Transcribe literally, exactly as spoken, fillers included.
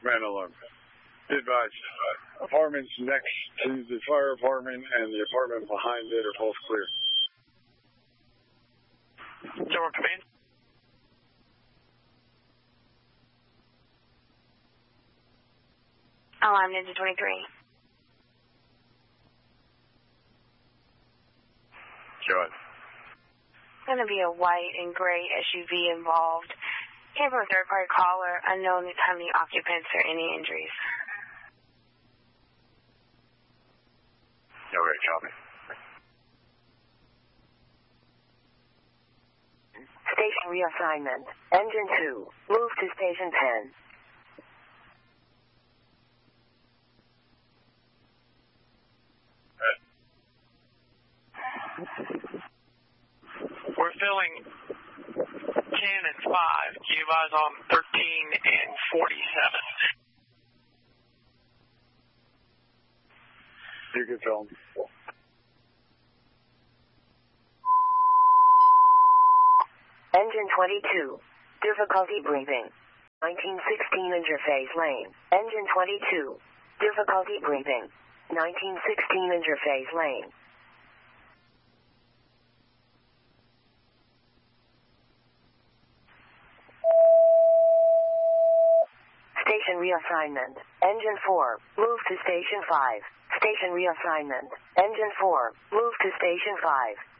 command alarm. Be advised, apartments next to the fire apartment and the apartment behind it are both clear. Door command. Alarm Ninja twenty-three. Sure. Going to be a white and gray S U V involved. Came from a third-party caller. Unknown the time of the occupants or any injuries. No, right, copy. Station reassignment. Engine two. Move to station ten. We're filling ten and five. Can you advise on thirteen and forty-seven? You can film. Engine twenty-two. Difficulty breathing. nineteen sixteen interface lane. Engine twenty-two. Difficulty breathing. nineteen sixteen interface lane. Station reassignment. Engine four. Move to station five. Station reassignment. Engine four. Move to station five.